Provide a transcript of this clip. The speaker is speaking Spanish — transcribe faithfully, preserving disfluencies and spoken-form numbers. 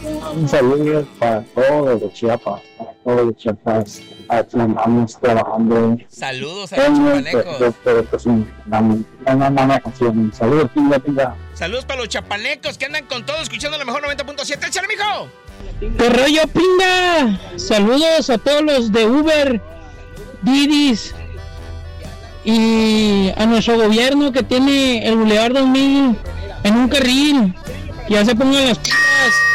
Un saludo para todos los Chiapas, para todos los Chiapas. Aquí andamos trabajando. Saludos a los chapanecos. Saludos, pinga, pinga. Saludos para los chapanecos que andan con todo escuchando la mejor noventa punto siete. ¡Échale, mijo! ¡Qué rollo, pinga! Saludos a todos los de Uber, Didis y a nuestro gobierno que tiene el Boulevard dos mil en un carril. Que ya se pongan las pilas.